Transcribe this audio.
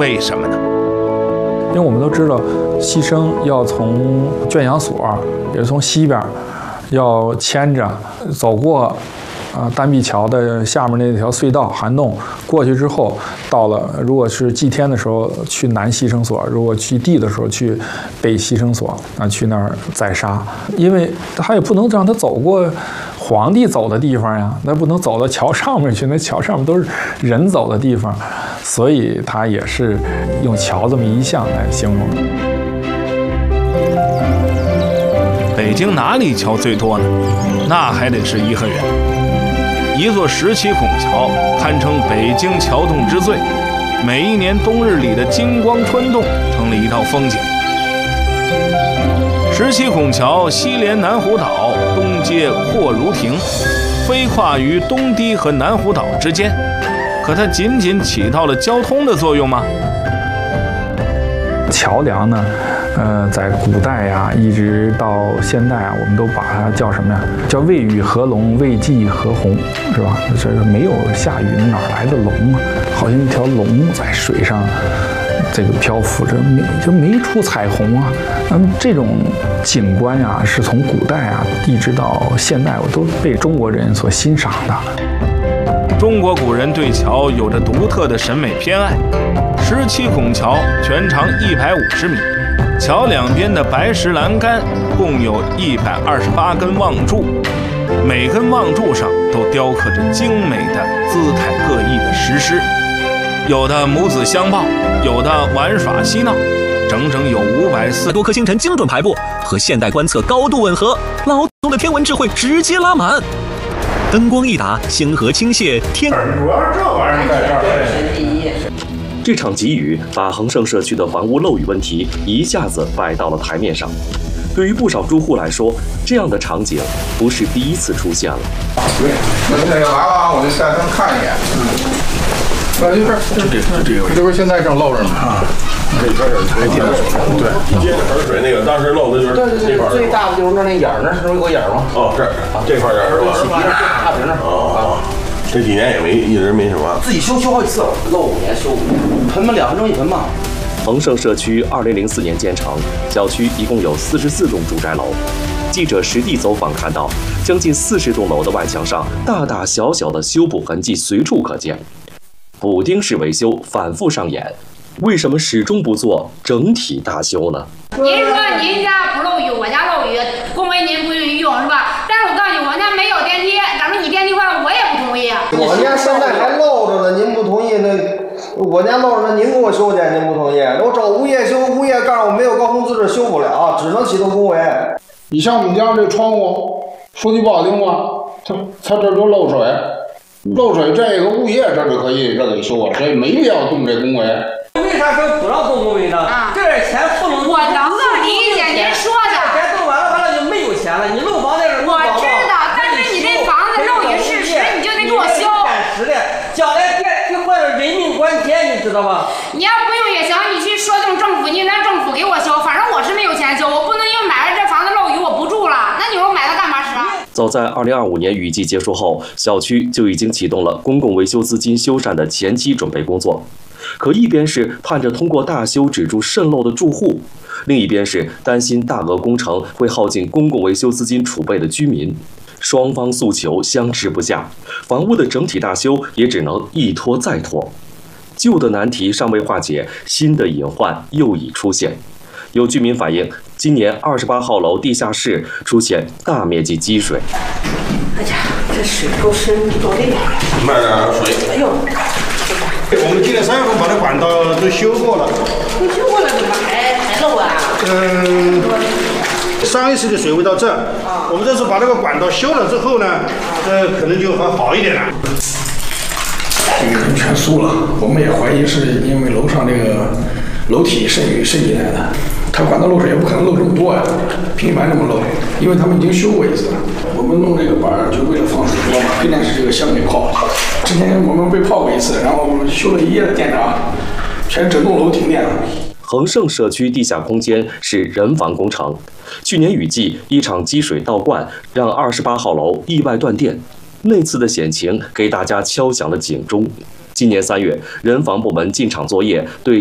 为什么呢？ 因为我们都知道，西生要从圈养所，也是从西边，要牵着走过丹壁桥的下面那条隧道涵洞，过去之后，到了如果是祭天的时候去南西生所，如果去地的时候去北西生所，去那儿宰杀，因为他也不能让他走过皇帝走的地方呀，那不能走到桥上面去，那桥上面都是人走的地方，所以他也是用桥这么一项来形容。 北京哪里桥最多呢？那还得是颐和园。一座17孔桥堪称北京桥洞之最，每一年冬日里的金光穿洞成了一道风景。17孔桥西连南湖岛，东接阔如亭，飞跨于东堤和南湖岛之间。可它仅仅起到了交通的作用吗？ 桥梁呢，在古代呀，一直到现代啊，我们都把它叫什么呀？叫未雨河龙，未济河洪，是吧？这没有下雨，哪来的龙啊？好像一条龙在水上这个漂浮着，没出彩虹啊。这种景观呀，是从古代啊一直到现代，我都被中国人所欣赏的。 中国古人对桥有着独特的审美偏爱。17孔桥全长150米，桥两边的白石栏杆共有128根望柱，每根望柱上都雕刻着精美的姿态各异的石狮，有的母子相抱，有的玩耍嬉闹，整整有540 多颗星辰精准排布，和现代观测高度吻合，老总的天文智慧直接拉满。灯光一打，星河倾泻，天。 主要是这玩意儿在这儿。 这场急雨把恒盛社区的房屋漏雨问题一下子摆到了台面上。对于不少住户来说，这样的场景不是第一次出现了。 对，那个娃娃，我就带他们看一眼。这不是现在正漏着呢啊。这边有还接着水，对，接着盆水那个，当时漏的就是这块儿。最大的就是那眼儿那儿，是不是有个眼儿吗？哦，这块眼儿是吧？洗鼻那差评那儿。哦。这几年也一直没什么。自己修好几次了，漏5年修5年，盆嘛2分钟1盆嘛。 恒盛社区2004年建成，小区一共有44栋住宅楼。记者实地走访看到，将近40栋楼的外墙上大大小小的修补痕迹随处可见，补丁式维修反复上演。为什么始终不做整体大修呢？ 您说您家不漏雨，我家漏雨，公文您不允许用是吧？但是我告诉你，我家没有电梯，假如你电梯坏了，我也不同意。 我家现在还漏着呢，您不同意那我家漏着呢，您给我修去，您不同意。我找物业修，物业告诉我没有高空资质修不了，只能启动公维。 你像我们家这窗户，说句不好听话，它这就漏水，这个物业这就可以这给修啊，所以没必要动这公维。 为啥说不让动工维呢？这点钱不能。 我能够理解您说的。 钱动完了就没有钱了。你漏房那是我知道，但是你这房子漏雨事实，你就得给我修。 赶时的，将来电梯坏了人命关天，你知道吧？ 你要不用也行，你去说动政府，你让政府给我修。反正我是没有钱修，我不能因为买了这房子漏雨我不住了。那你说买它干嘛使啊？ 早在2025年雨季结束后，小区就已经启动了公共维修资金修缮的前期准备工作。可一边是盼着通过大修止住渗漏的住户，另一边是担心大额工程会耗尽公共维修资金储备的居民，双方诉求相持不下，房屋的整体大修也只能一拖再拖。旧的难题尚未化解，新的隐患又已出现。有居民反映，今年28号楼地下室出现大面积积水。 哎呀，这水够深够厉害。 慢点水。 哎呦。 我们今年3月份把这管道都修过了。 你修过了怎么还漏啊？ 上一次的水位到这，我们这次把这个管道修了之后呢，可能就好一点了。 这个人全酥了，我们也怀疑是因为楼上这个楼体渗雨渗进来的。它管道漏水也不可能漏这么多呀，频繁这么漏，因为他们已经修过一次了。我们弄这个板就为了防水多嘛，非得是这个箱给泡。之前我们被泡过一次，然后我们修了1夜的电闸，全整栋楼停电了。 恒盛社区地下空间是人防工程，去年雨季一场积水倒灌让28号楼意外断电，那次的险情给大家敲响了警钟。今年3月，人防部门进场作业，对